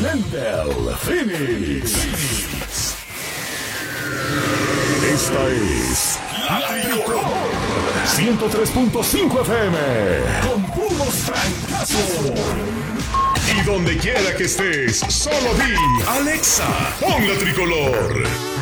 Blendel Phoenix. Esta es La Tricolor 103.5 FM con puros fracasos. Y donde quiera que estés, solo di Alexa, pon La Tricolor.